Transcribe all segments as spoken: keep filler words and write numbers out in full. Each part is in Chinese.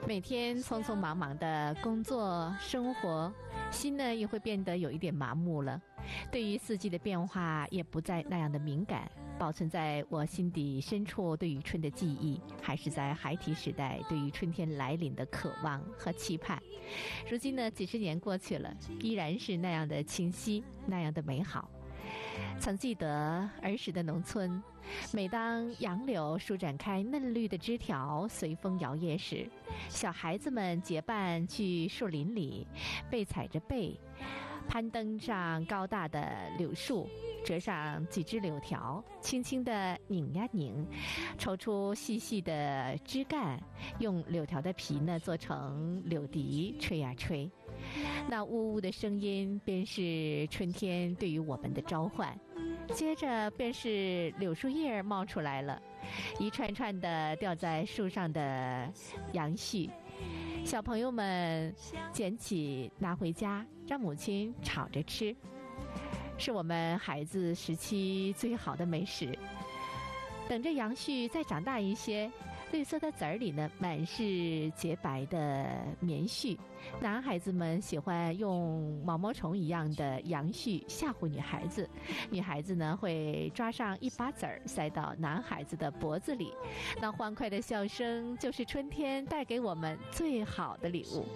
每天匆匆忙忙的工作生活，心呢也会变得有一点麻木了。对于四季的变化也不再那样的敏感，保存在我心底深处对于春的记忆，还是在孩提时代对于春天来临的渴望和期盼。如今呢，几十年过去了，依然是那样的清晰，那样的美好。曾记得儿时的农村，每当杨柳舒展开嫩绿的枝条随风摇曳时，小孩子们结伴去树林里，背踩着背，攀登上高大的柳树，折上几枝柳条，轻轻地拧呀拧，抽出细细的枝干，用柳条的皮呢做成柳笛，吹呀吹。那呜呜的声音便是春天对于我们的召唤。接着便是柳树叶冒出来了，一串串的吊在树上的杨絮，小朋友们捡起拿回家，让母亲炒着吃，是我们孩子时期最好的美食。等着杨絮再长大一些，绿色的籽儿里呢满是洁白的棉絮，男孩子们喜欢用毛毛虫一样的杨絮吓唬女孩子，女孩子呢会抓上一把籽儿塞到男孩子的脖子里，那欢快的笑声就是春天带给我们最好的礼物。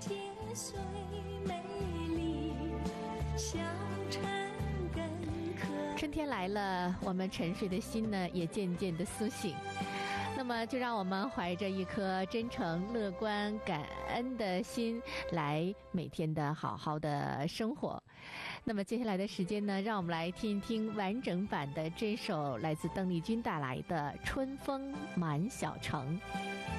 春天来了，我们沉睡的心呢也渐渐的苏醒。那么就让我们怀着一颗真诚、乐观、感恩的心来每天的好好的生活。那么接下来的时间呢，让我们来听一听完整版的这首来自邓丽君带来的《春风满小城》。